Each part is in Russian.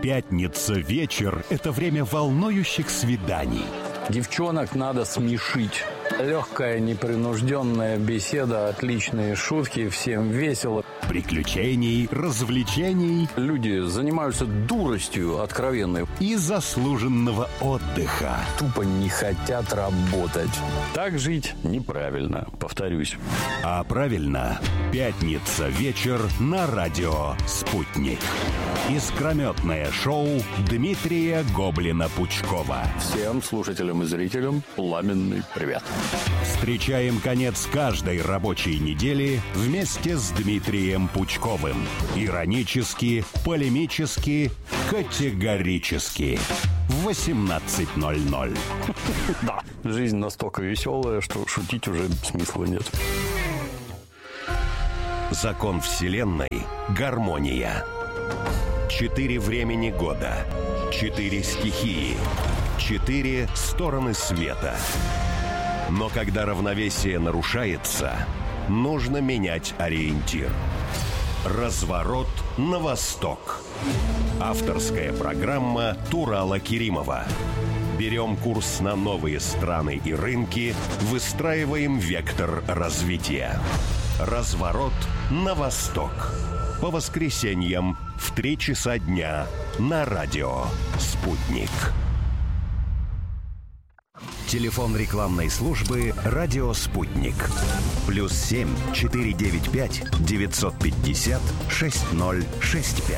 Пятница вечер – это время волнующих свиданий. Девчонок надо смешить. Легкая, непринужденная беседа, отличные шутки, всем весело. Приключений, развлечений. Люди занимаются дуростью откровенной. И заслуженного отдыха. Тупо не хотят работать. Так жить неправильно, повторюсь. А правильно, пятница вечер на радио «Спутник». Искрометное шоу Дмитрия Гоблина-Пучкова. Всем слушателям и зрителям пламенный привет. Встречаем конец каждой рабочей недели вместе с Дмитрием Пучковым. Иронически, полемически, категорически. В 18:00. Да, жизнь настолько веселая, что шутить уже смысла нет. Закон вселенной – гармония. 4 времени года, 4 стихии, 4 стороны света. Но когда равновесие нарушается, нужно менять ориентир. Разворот на восток. Авторская программа Турала Керимова. Берем курс на новые страны и рынки, выстраиваем вектор развития. Разворот на восток. По воскресеньям в 3 часа дня на радио «Спутник». Телефон рекламной службы «Радио Спутник». +7 495 950 6065.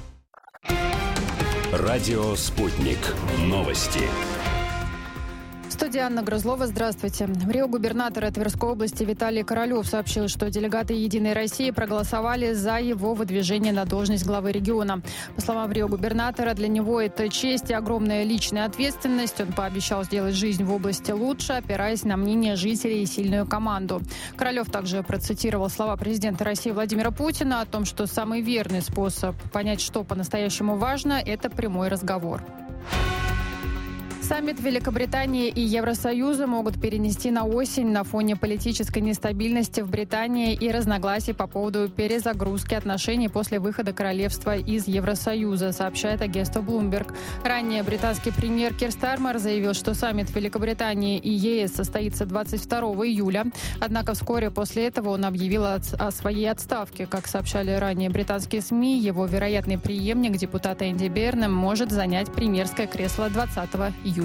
Радио «Спутник». Новости. Студия Анна Грызлова. Здравствуйте. В Рио губернатор Тверской области Виталий Королев сообщил, что делегаты «Единой России» проголосовали за его выдвижение на должность главы региона. По словам Рио губернатора, для него это честь и огромная личная ответственность. Он пообещал сделать жизнь в области лучше, опираясь на мнение жителей и сильную команду. Королев также процитировал слова президента России Владимира Путина о том, что самый верный способ понять, что по-настоящему важно, это прямой разговор. Саммит Великобритании и Евросоюза могут перенести на осень на фоне политической нестабильности в Британии и разногласий по поводу перезагрузки отношений после выхода королевства из Евросоюза, сообщает агентство Bloomberg. Ранее британский премьер Кир Стармер заявил, что саммит Великобритании и ЕС состоится 22 июля. Однако вскоре после этого он объявил о своей отставке. Как сообщали ранее британские СМИ, его вероятный преемник, депутат Энди Бернем, может занять премьерское кресло 20 июля.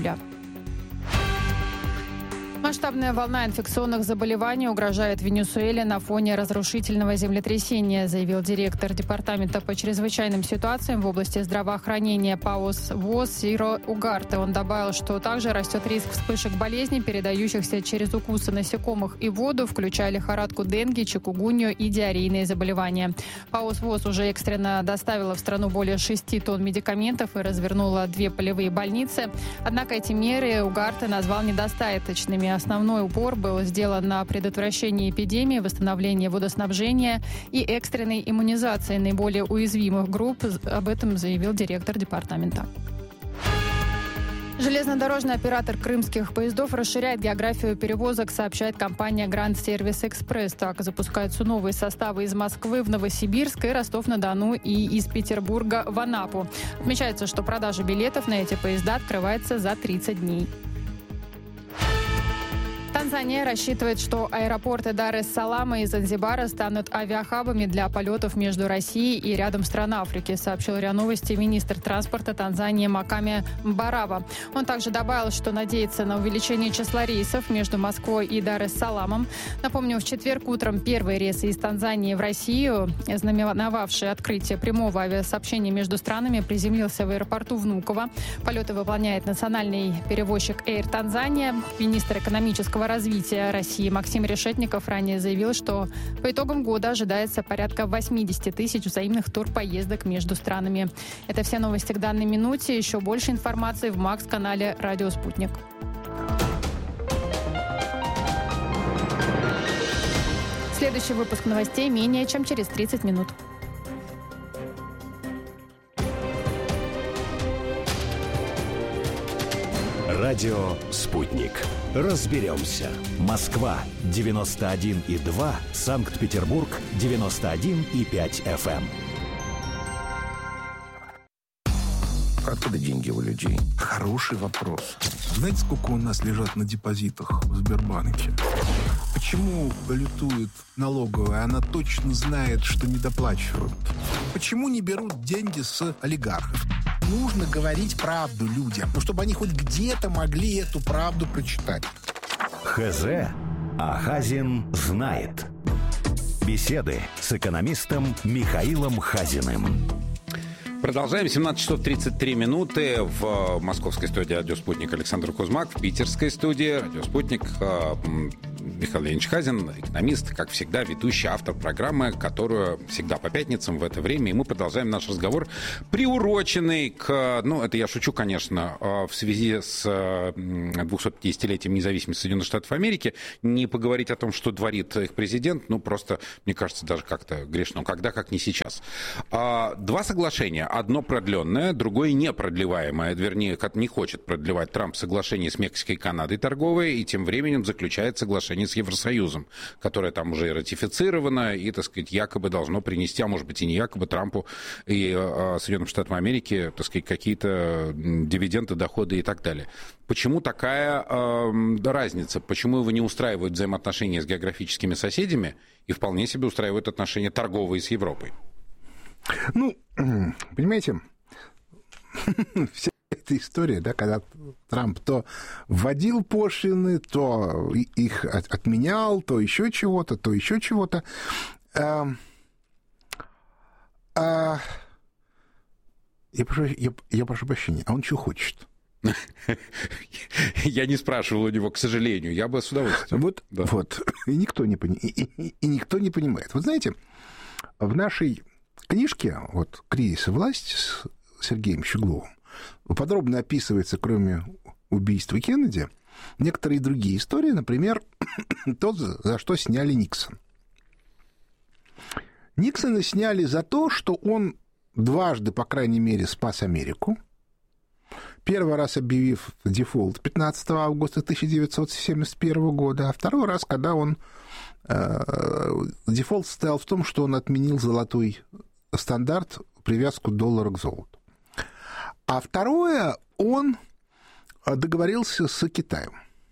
Масштабная волна инфекционных заболеваний угрожает Венесуэле на фоне разрушительного землетрясения, заявил директор Департамента по чрезвычайным ситуациям в области здравоохранения ПАОС ВОЗ Сиро Угарте. Он добавил, что также растет риск вспышек болезней, передающихся через укусы насекомых и воду, включая лихорадку денги, чикугунью и диарейные заболевания. ПАОС ВОЗ уже экстренно доставила в страну более 6 тонн медикаментов и развернула 2 полевые больницы. Однако эти меры Угарте назвал недостаточными. Основной упор был сделан на предотвращении эпидемии, восстановлении водоснабжения и экстренной иммунизации наиболее уязвимых групп. Об этом заявил директор департамента. Железнодорожный оператор крымских поездов расширяет географию перевозок, сообщает компания Grand Service Express. Так запускаются новые составы из Москвы в Новосибирск и Ростов-на-Дону и из Петербурга в Анапу. Отмечается, что продажа билетов на эти поезда открывается за 30 дней. Танзания рассчитывает, что аэропорты Дар-эс-Салама и Занзибара станут авиахабами для полетов между Россией и рядом стран Африки, сообщил РИА Новости министр транспорта Танзании Макаме Мбарава. Он также добавил, что надеется на увеличение числа рейсов между Москвой и Дар-эс-Саламом. Напомню, в четверг утром первые рейсы из Танзании в Россию, знаменовавший открытие прямого авиасообщения между странами, приземлился в аэропорту Внуково. Полеты выполняет национальный перевозчик Air Tanzania. Министр экономического развития России Максим Решетников ранее заявил, что по итогам года ожидается порядка 80 тысяч взаимных турпоездок между странами. Это все новости к данной минуте. Еще больше информации в МАКС-канале «Радио Спутник». Следующий выпуск новостей менее чем через 30 минут. Радио «Спутник». Разберемся. Москва 91,2, Санкт-Петербург 91,5 FM. Откуда деньги у людей? Хороший вопрос. Знаете, сколько у нас лежат на депозитах в Сбербанке? Почему лютует налоговая? Она точно знает, что недоплачивают. Почему не берут деньги с олигархов? Нужно говорить правду людям, чтобы они хоть где-то могли эту правду прочитать. ХЗ, а Хазин знает. Беседы с экономистом Михаилом Хазиным. Продолжаем. 17 часов 33 минуты. В московской студии «Радио Спутник» Александр Кузьмак. В питерской студии «Радио Спутник» Михаил Леонидович Хазин, экономист, как всегда, ведущий, автор программы, которую всегда по пятницам в это время. И мы продолжаем наш разговор, приуроченный к... Ну, это я шучу, конечно, в связи с 250-летием независимости Соединенных Штатов Америки. Не поговорить о том, что творит их президент, ну, просто, мне кажется, даже как-то грешно. Когда, как не сейчас. Два соглашения. Одно продленное, другое непродлеваемое. Вернее, не хочет продлевать Трамп соглашение с Мексикой и Канадой торговое, и тем временем заключает соглашение с Евросоюзом, которое там уже ратифицировано и, так сказать, якобы должно принести, а может быть и не якобы, Трампу и Соединенным Штатам Америки, так сказать, какие-то дивиденды, доходы и так далее. Почему такая разница? Почему его не устраивают взаимоотношения с географическими соседями и вполне себе устраивают отношения торговые с Европой? Ну, понимаете, вся эта история, да, когда Трамп то вводил пошлины, то их отменял, то еще чего-то, то еще чего-то. Я прошу прощения, а он что хочет? Я не спрашивал у него, к сожалению, я бы с удовольствием. Вот. И никто не понимает. Вот знаете, в нашей книжке вот «Кризис и власть» с Сергеем Щегловым подробно описывается, кроме убийства Кеннеди, некоторые другие истории, например, то, за что сняли Никсона. Никсона сняли за то, что он дважды, по крайней мере, спас Америку. Первый раз объявив дефолт 15 августа 1971 года, а второй раз, когда он... Дефолт состоял в том, что он отменил золотой стандарт, привязку доллара к золоту. А второе, он договорился с Китаем.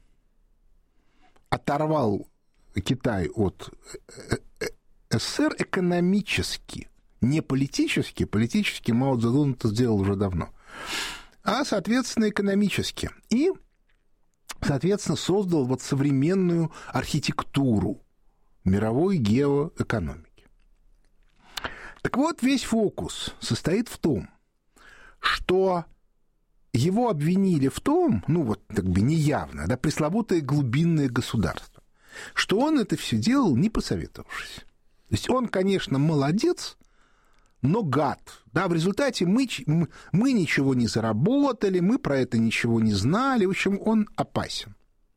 Оторвал Китай от СССР экономически, не политически. Политически Мао Цзэдун это сделал уже давно. А, соответственно, экономически. И, соответственно, создал вот современную архитектуру мировой геоэкономики. Так вот, весь фокус состоит в том, что его обвинили в том, ну вот как бы неявно, да, пресловутое глубинное государство, что он это все делал, не посоветовавшись. То есть он, конечно, молодец, но гад. Да, в результате мы ничего не заработали, мы про это ничего не знали. В общем, он опасен.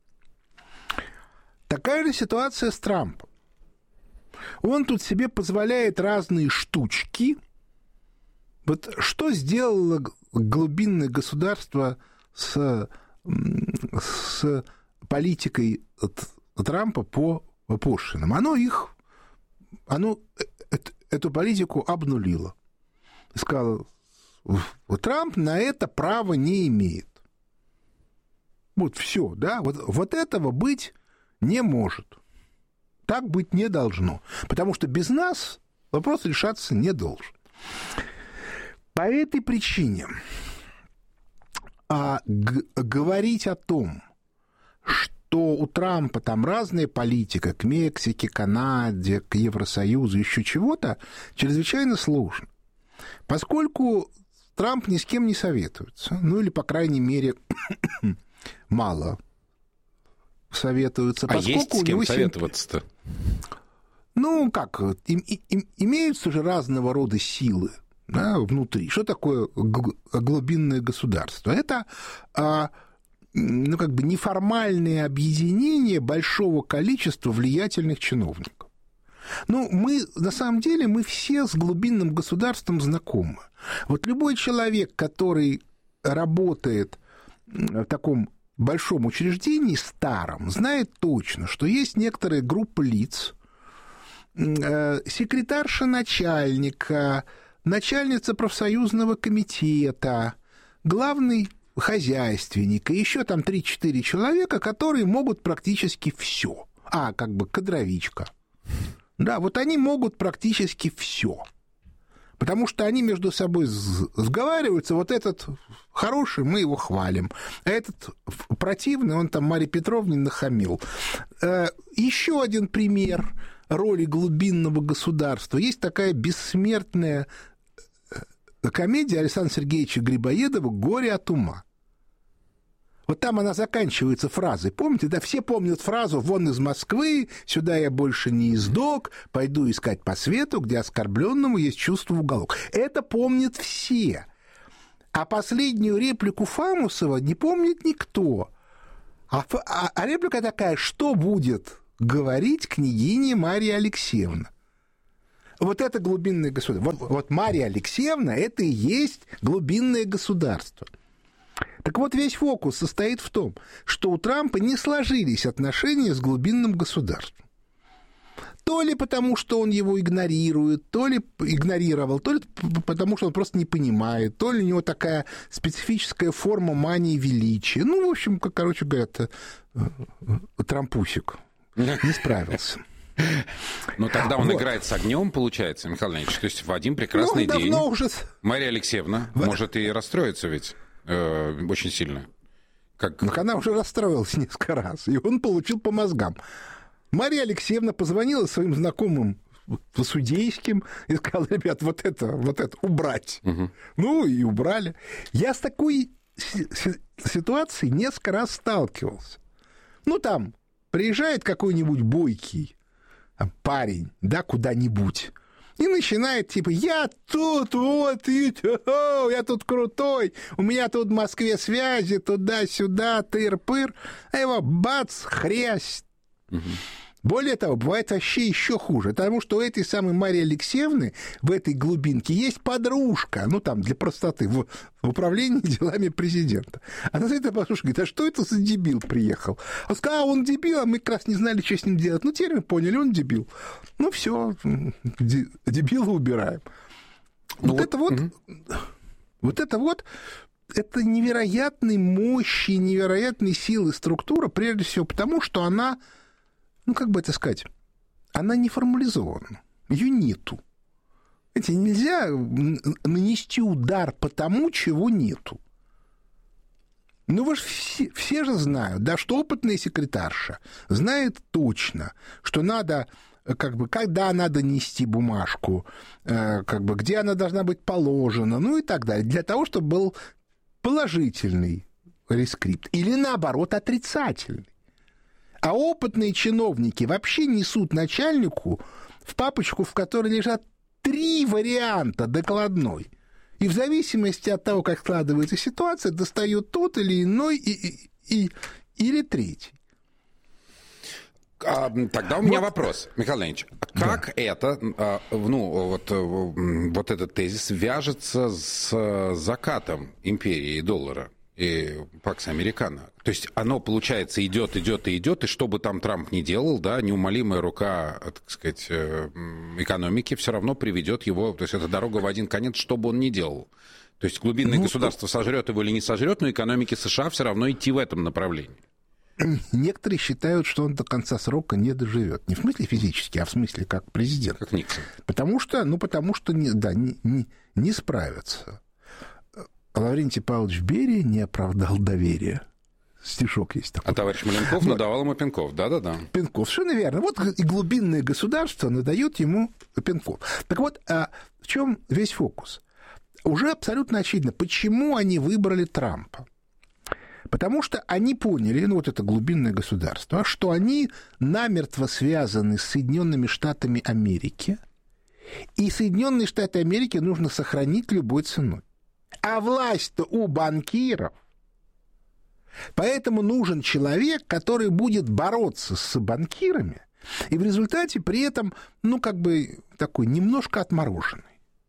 Такая же ситуация с Трампом. Он тут себе позволяет разные штучки. Вот что сделало глубинное государство с политикой Трампа по пошлинам? Оно эту политику обнулило. Сказало, Трамп на это права не имеет. Вот все, да, вот этого быть не может. Так быть не должно. Потому что без нас вопрос решаться не должен. По этой причине говорить о том, что у Трампа там разная политика к Мексике, Канаде, к Евросоюзу, еще чего-то, чрезвычайно сложно. Поскольку Трамп ни с кем не советуется, ну или, по крайней мере, мало советуются. А есть с кем советоваться-то? Ну, как, имеются же разного рода силы, да, внутри. Что такое глубинное государство? Это, ну, как бы неформальное объединение большого количества влиятельных чиновников. Ну, на самом деле, мы все с глубинным государством знакомы. Вот любой человек, который работает в таком большом учреждении, старом, знает точно, что есть некоторая группа лиц, секретарша начальника, начальница профсоюзного комитета, главный хозяйственник и еще там 3-4 человека, которые могут практически все. Как бы кадровичка. Да, вот они могут практически все. Потому что они между собой сговариваются, вот этот хороший, мы его хвалим, а этот противный, он там Марье Петровне нахамил. Еще один пример роли глубинного государства. Есть такая бессмертная комедия Александра Сергеевича Грибоедова «Горе от ума». Вот там она заканчивается фразой. Помните, да, все помнят фразу «Вон из Москвы, сюда я больше не издок, пойду искать по свету, где оскорбленному есть чувство в уголок». Это помнят все. А последнюю реплику Фамусова не помнит никто. А реплика такая: что будет говорить княгиня Марья Алексеевна? Вот это глубинное государство. Вот Марья Алексеевна – это и есть глубинное государство. Так вот, весь фокус состоит в том, что у Трампа не сложились отношения с глубинным государством. То ли потому, что он его игнорирует, то ли игнорировал, то ли потому, что он просто не понимает, то ли у него такая специфическая форма мании величия. Ну, в общем, короче говоря, Трампусик не справился. Но тогда он играет с огнем, получается, Михаил Леонидович. То есть в один прекрасный день Марья Алексеевна может и расстроиться ведь очень сильно. Так она уже расстроилась несколько раз, и он получил по мозгам. Марья Алексеевна позвонила своим знакомым судейским и сказала: ребят, вот это убрать. Угу. Ну, и убрали. Я с такой ситуацией несколько раз сталкивался. Ну, там приезжает какой-нибудь бойкий парень, да, куда-нибудь, и начинает, типа: я тут, вот, я тут крутой, у меня тут в Москве связи, туда-сюда, тыр-пыр, а его бац, хрясь. Угу. Более того, бывает вообще еще хуже, потому что у этой самой Марьи Алексеевны в этой глубинке есть подружка, ну, там, для простоты, в управлении делами президента. Она за этой подружкой говорит: а что это за дебил приехал? Он сказал: он дебил, а мы как раз не знали, что с ним делать. Ну, теперь мы поняли, он дебил. Ну, все, дебила убираем. Вот это вот, это невероятной мощи, невероятной силы структура, прежде всего потому, что она, ну, как бы это сказать, она не формализована, ее нету. Знаете, нельзя нанести удар по тому, чего нету. Ну, вы же все же знают, да, что опытная секретарша знает точно, что надо, как бы, когда надо нести бумажку, как бы, где она должна быть положена, ну и так далее, для того, чтобы был положительный рескрипт или, наоборот, отрицательный. А опытные чиновники вообще несут начальнику в папочку, в которой лежат 3 варианта докладной. И в зависимости от того, как складывается ситуация, достает тот или иной или третий. Тогда у меня вопрос, Михаил Леонидович. Как это, вот этот тезис вяжется с закатом империи и доллара? И Пакс Американо. То есть оно, получается, идет, и что бы там Трамп ни делал, да, неумолимая рука, так сказать, экономики все равно приведет его, то есть это дорога в один конец, что бы он ни делал. То есть глубинное государство сожрет его или не сожрет, но экономике США все равно идти в этом направлении. Некоторые считают, что он до конца срока не доживет. Не в смысле физически, а в смысле как президент. Как Никсон. Потому что не справятся. Лаврентий Павлович Берия не оправдал доверия. Стишок есть такой. А товарищ Маленков надавал ему пинков, да-да-да. Пинков, совершенно верно. Вот и глубинное государство надает ему пинков. Так вот, в чем весь фокус? Уже абсолютно очевидно, почему они выбрали Трампа. Потому что они поняли, вот это глубинное государство, что они намертво связаны с Соединенными Штатами Америки, и Соединенные Штаты Америки нужно сохранить любой ценой. А власть-то у банкиров. Поэтому нужен человек, который будет бороться с банкирами, и в результате при этом, такой немножко отмороженный.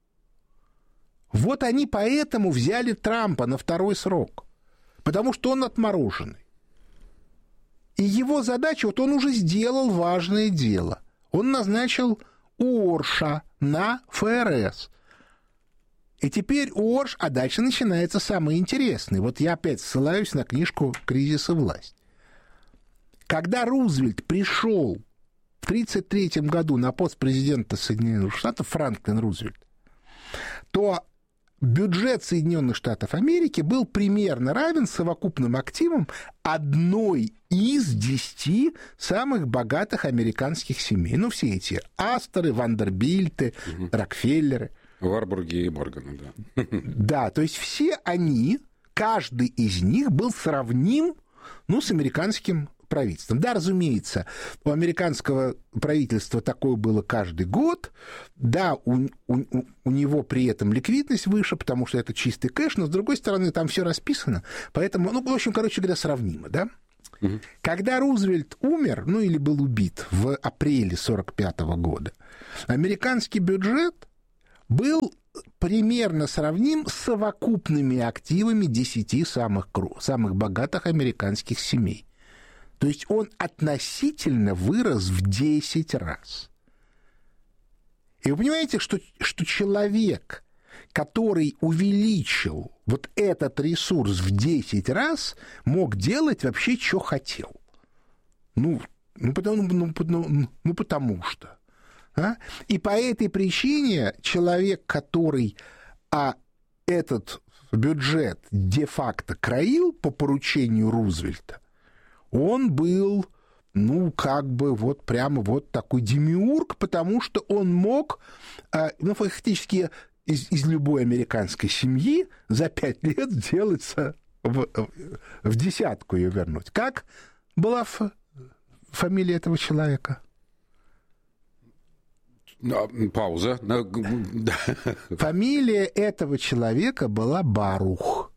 Вот они поэтому взяли Трампа на 2-й срок, потому что он отмороженный. И его задача, он уже сделал важное дело. Он назначил Орша на ФРС. И теперь а дальше начинается самое интересное. Вот я опять ссылаюсь на книжку «Кризис и власть». Когда Рузвельт пришел в 1933 году на пост президента Соединенных Штатов, Франклин Рузвельт, то бюджет Соединенных Штатов Америки был примерно равен совокупным активам одной из 10 самых богатых американских семей. Ну, все эти Асторы, Вандербильты, Рокфеллеры. Варбурги и Морганы, да. Да, то есть все они, каждый из них был сравним, с американским правительством. Да, разумеется, у американского правительства такое было каждый год. Да, у него при этом ликвидность выше, потому что это чистый кэш, но, с другой стороны, там все расписано. Поэтому, в общем, короче говоря, сравнимо, да? Угу. Когда Рузвельт умер, или был убит в апреле 1945 года, американский бюджет был примерно сравним с совокупными активами 10 самых богатых американских семей. То есть он относительно вырос в 10 раз. И вы понимаете, что человек, который увеличил вот этот ресурс в 10 раз, мог делать вообще, что хотел. Потому что. И по этой причине человек, который этот бюджет де-факто краил по поручению Рузвельта, он был, прямо такой демиург, потому что он мог, фактически из любой американской семьи за 5 лет сделаться в десятку ее вернуть. Как была фамилия этого человека? Пауза. Фамилия этого человека была Барух.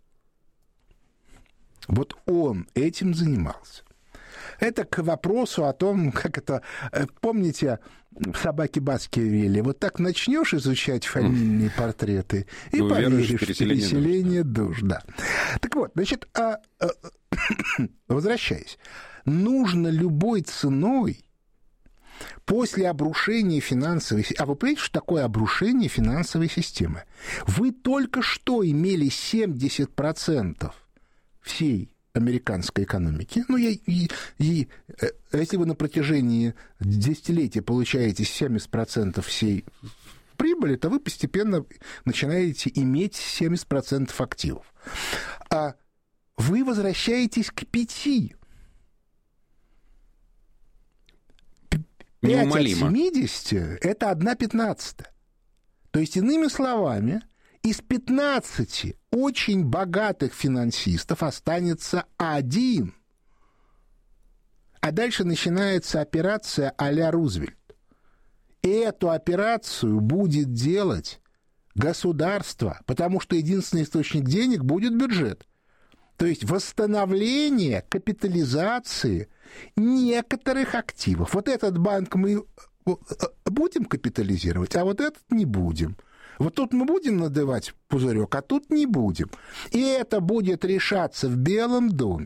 Вот он этим занимался. Это к вопросу о том, как это... Помните, в «Собаке Баскервилля»? Вот так начнешь изучать фамильные портреты и поверишь в переселение душ. Да. Так вот, значит, возвращаясь. Нужно любой ценой после обрушения финансовой... А вы понимаете, что такое обрушение финансовой системы? Вы только что имели 70% всей американской экономики. Если вы на протяжении десятилетия получаете 70% всей прибыли, то вы постепенно начинаете иметь 70% активов. А вы возвращаетесь к 5%. 5 от 70 – это 1/15. То есть, иными словами, из 15 очень богатых финансистов останется 1. А дальше начинается операция а-ля Рузвельт. И эту операцию будет делать государство, потому что единственный источник денег будет бюджет. То есть восстановление капитализации некоторых активов. Вот этот банк мы будем капитализировать, а вот этот не будем. Вот тут мы будем надувать пузырек, а тут не будем. И это будет решаться в Белом доме.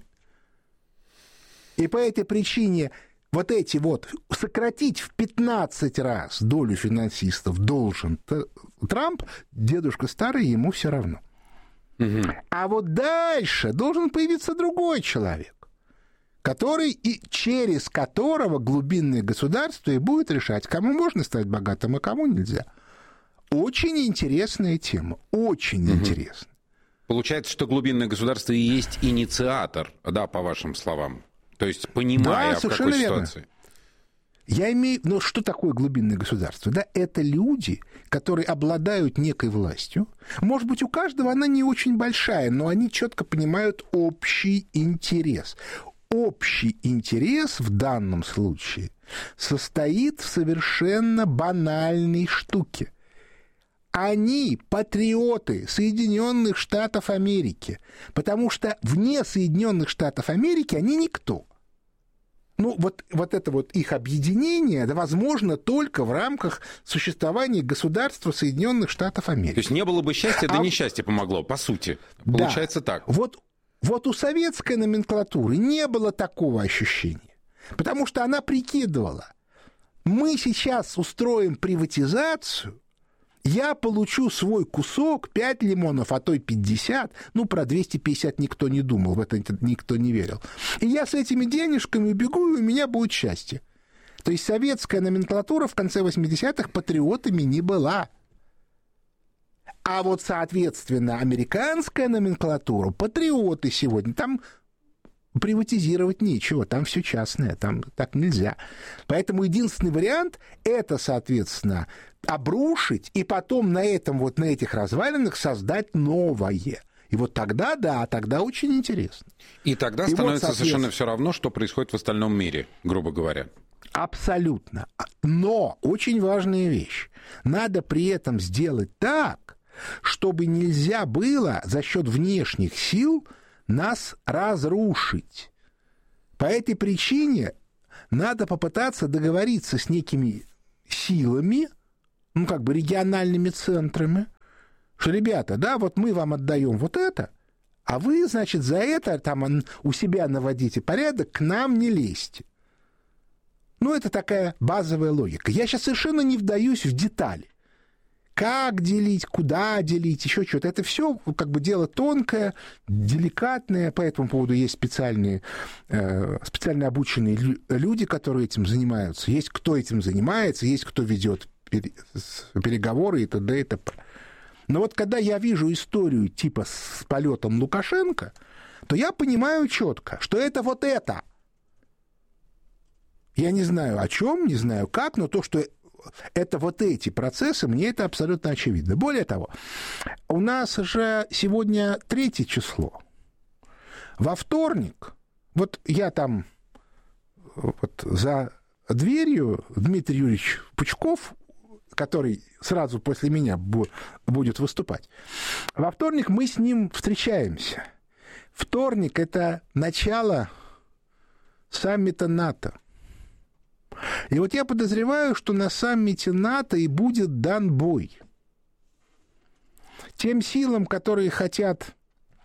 И по этой причине сократить в 15 раз долю финансистов должен Трамп, дедушка старый, ему все равно. Угу. А вот дальше должен появиться другой человек, через которого глубинное государство и будет решать, кому можно стать богатым, а кому нельзя. Очень интересная тема, очень интересная. Получается, что глубинное государство и есть инициатор, да, по вашим словам. То есть, понимая, в какой ситуации. Я имею... что такое глубинное государство? Да, это люди, которые обладают некой властью. Может быть, у каждого она не очень большая, но они четко понимают общий интерес. Общий интерес в данном случае состоит в совершенно банальной штуке. Они патриоты Соединенных Штатов Америки, потому что вне Соединенных Штатов Америки они никто. Это их объединение возможно только в рамках существования государства Соединенных Штатов Америки. То есть не было бы счастья, да несчастье помогло, по сути. Получается так. Вот у советской номенклатуры не было такого ощущения, потому что она прикидывала, мы сейчас устроим приватизацию, я получу свой кусок, 5 лимонов, а то и 50. Ну, про 250 никто не думал, в это никто не верил. И я с этими денежками убегу, и у меня будет счастье. То есть советская номенклатура в конце 80-х патриотами не была. А вот, соответственно, американская номенклатура, патриоты сегодня, там приватизировать нечего, там все частное, там так нельзя. Поэтому единственный вариант – это, соответственно, обрушить и потом на этом, вот на этих развалинах создать новое. И вот тогда, да, тогда очень интересно. И тогда становится совершенно все равно, что происходит в остальном мире, грубо говоря. Абсолютно. Но очень важная вещь. Надо при этом сделать так, чтобы нельзя было за счет внешних сил нас разрушить. По этой причине надо попытаться договориться с некими силами, ну, как бы региональными центрами, что, ребята, да, вот мы вам отдаем вот это, а вы, значит, за это там у себя наводите порядок, к нам не лезьте. Ну, это такая базовая логика. Я сейчас совершенно не вдаюсь в детали. Как делить, куда делить, еще что-то. Это все как бы дело тонкое, деликатное. По этому поводу есть специально обученные люди, которые этим занимаются. Есть кто этим занимается, есть кто ведет переговоры и т.д. и т.п. Но вот когда я вижу историю типа с полетом Лукашенко, то я понимаю четко, что это вот это. Я не знаю о чем, не знаю как, но то, что это вот эти процессы, мне это абсолютно очевидно. Более того, у нас же сегодня 3 число. Во вторник, вот я там вот за дверью Дмитрий Юрьевич Пучков, который сразу после меня будет выступать. Во вторник мы с ним встречаемся. Вторник – это начало саммита НАТО. И вот я подозреваю, что на саммите НАТО и будет дан бой. Тем силам, которые хотят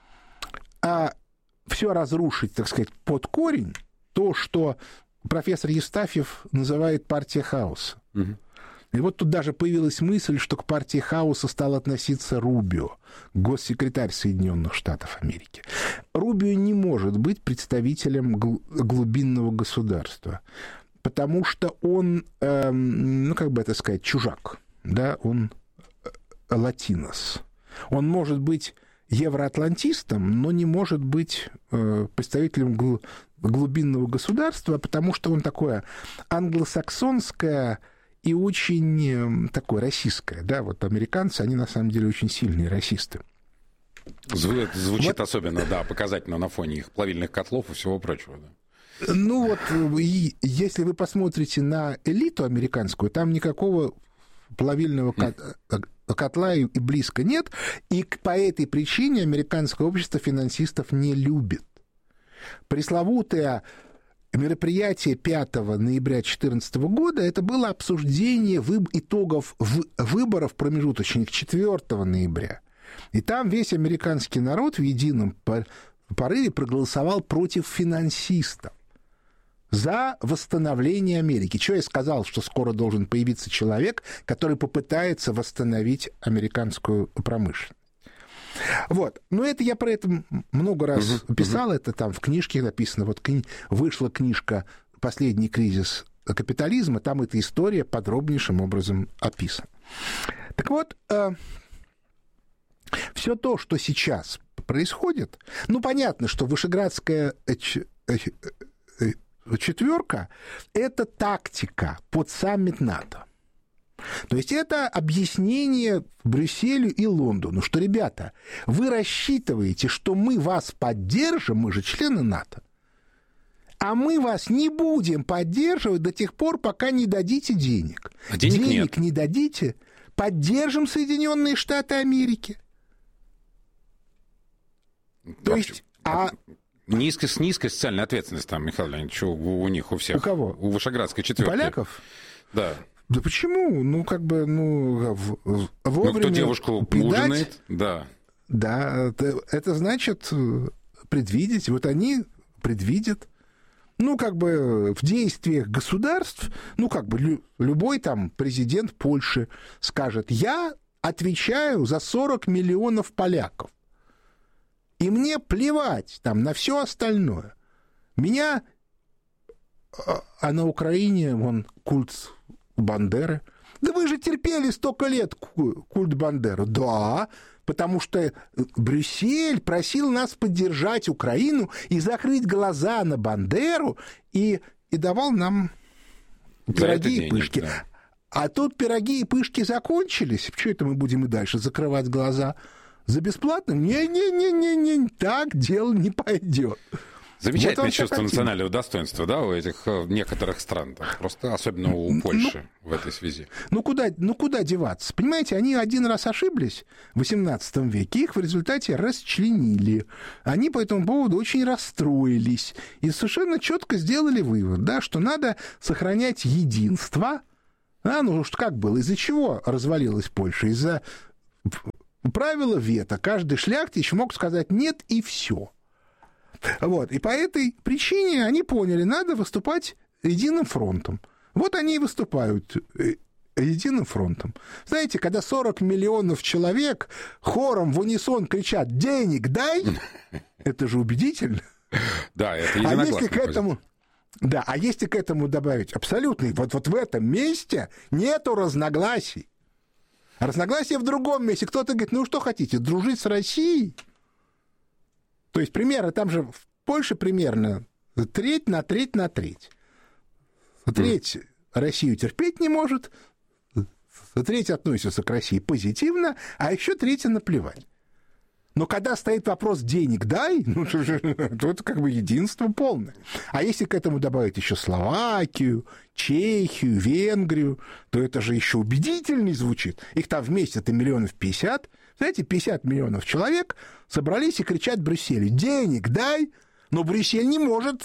все разрушить, так сказать, под корень, то, что профессор Евстафьев называет партия хаоса. Угу. И вот тут даже появилась мысль, что к партии хаоса стал относиться Рубио, госсекретарь Соединенных Штатов Америки. Рубио не может быть представителем глубинного государства, потому что он, ну, как бы это сказать, чужак, да, он латинос. Он может быть евроатлантистом, но не может быть представителем глубинного государства, потому что он такое англосаксонское и очень такое расистское. Да, вот американцы, они на самом деле очень сильные расисты. Звучит вот, особенно, да, показательно на фоне их плавильных котлов и всего прочего, да. Ну вот, если вы посмотрите на элиту американскую, там никакого плавильного котла и близко нет, и по этой причине американское общество финансистов не любит. Пресловутое мероприятие 5 ноября 2014 года, это было обсуждение итогов выборов промежуточных 4 ноября. И там весь американский народ в едином порыве проголосовал против финансистов за восстановление Америки. Чего я сказал, что скоро должен появиться человек, который попытается восстановить американскую промышленность. Вот. Но это я про это много раз писал, это там в книжке написано. Вот вышла книжка «Последний кризис капитализма», там эта история подробнейшим образом описана. Так вот, все то, что сейчас происходит, ну, понятно, что Вышеградская четверка – это тактика под саммит НАТО. То есть это объяснение Брюсселю и Лондону, что, ребята, вы рассчитываете, что мы вас поддержим, мы же члены НАТО, а мы вас не будем поддерживать до тех пор, пока не дадите денег. А денег не дадите, поддержим Соединенные Штаты Америки. То есть... С низкой социальной ответственностью там, Михаил Леонидович, у них, у всех. У кого? У Вышеградской четверки. Поляков? Да. Да почему? Ну, как бы, вовремя кто девушку ужинает, да. Да, это значит предвидеть. Вот они предвидят. Ну, как бы в действиях государств, ну, как бы любой там президент Польши скажет, я отвечаю за 40 миллионов поляков. И мне плевать там на все остальное. Меня... А на Украине, вон, культ Бандеры. Да вы же терпели столько лет культ Бандеры. Да, потому что Брюссель просил нас поддержать Украину и закрыть глаза на Бандеру и давал нам пироги и пышки. Да. А тут пироги и пышки закончились. Почему это мы будем и дальше закрывать глаза? За бесплатно? Не-не-не-не-не, так дело не пойдет. Замечательное вот чувство национального достоинства, да, у этих некоторых стран, просто особенно у Польши в этой связи. Ну куда деваться? Понимаете, они один раз ошиблись в XVIII веке, их в результате расчленили. Они по этому поводу очень расстроились и совершенно четко сделали вывод, да, что надо сохранять единство. Ну что как было? Из-за чего развалилась Польша? Из-за правила вето. Каждый шляхтич мог сказать «нет» и все. Вот. И по этой причине они поняли, надо выступать единым фронтом. Вот они и выступают единым фронтом. Знаете, когда 40 миллионов человек хором в унисон кричат «денег дай», это же убедительно. Да, это единогласная а если к этому добавить абсолютный, вот в этом месте нету разногласий. Разногласия в другом месте. Кто-то говорит, ну что хотите, дружить с Россией? То есть примерно, там же в Польше примерно треть на треть на треть. Треть Россию терпеть не может, треть относится к России позитивно, а еще третья наплевать. Но когда стоит вопрос «денег дай», то это как бы единство полное. А если к этому добавить еще Словакию, Чехию, Венгрию, то это же еще убедительней звучит. Их там вместе-то 50 миллионов. Знаете, 50 миллионов человек собрались и кричат Брюсселю «денег дай», но Брюссель не может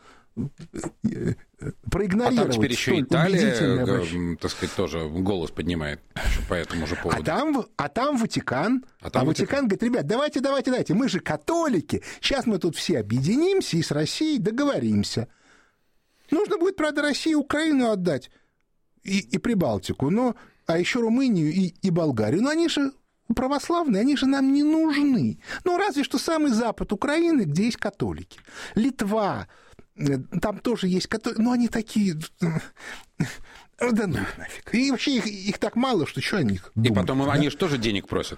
проигнорировать. А там теперь еще Италия, так сказать, тоже голос поднимает по этому же поводу. А там Ватикан. Ватикан говорит, ребят, давайте, мы же католики, сейчас мы тут все объединимся и с Россией договоримся. Нужно будет, правда, России Украину отдать и Прибалтику, а еще Румынию и Болгарию. Но они же православные, они же нам не нужны. Ну, разве что самый запад Украины, где есть католики. Литва, там тоже есть католики, но они такие... Да ну их нафиг. И вообще их так мало, что о них думать. И потом они же тоже денег просят.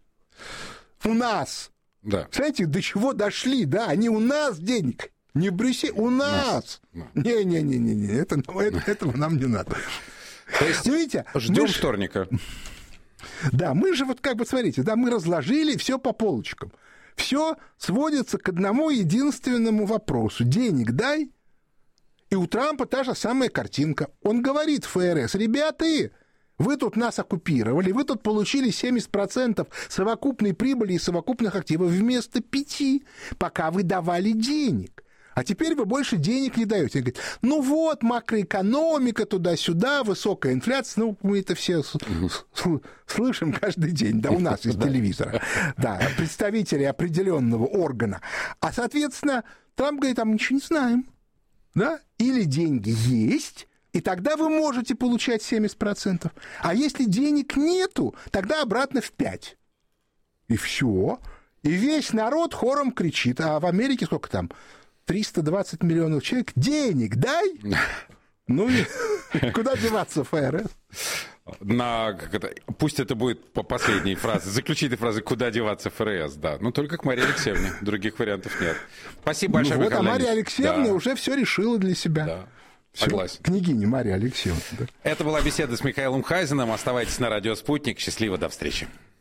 У нас. Да. Знаете, до чего дошли, да? Они у нас денег. Не в Брюсселе, у нас. Не-не-не, этого нам не надо. То есть, видите, ждем вторника. Да, мы же вот как бы, смотрите, да, мы разложили все по полочкам. Все сводится к одному единственному вопросу. Денег дай. И у Трампа та же самая картинка. Он говорит ФРС, ребята, вы тут нас оккупировали, вы тут получили 70% совокупной прибыли и совокупных активов вместо 5%, пока вы давали денег. А теперь вы больше денег не даете. Говорит, ну вот, макроэкономика туда-сюда, высокая инфляция. Ну, мы это все слышим каждый день, да, у нас из телевизора. Да, представители определенного органа. А, соответственно, Трамп говорит, а мы ничего не знаем. Да? Или деньги есть, и тогда вы можете получать 70%. А если денег нету, тогда обратно в 5%. И все. И весь народ хором кричит. А в Америке сколько там? 320 миллионов человек. Денег дай! Ну и куда деваться ФРС? Пусть это будет по последней фразе, заключительной фразе «Куда деваться ФРС», да. Ну, только к Марии Алексеевне. Других вариантов нет. Спасибо большое, Михаил Леонидович. Мария Алексеевна уже все решила для себя. Да. Согласен. Княгиня Мария Алексеевна. Да. Это была беседа с Михаилом Хазиным. Оставайтесь на радио «Спутник». Счастливо, до встречи.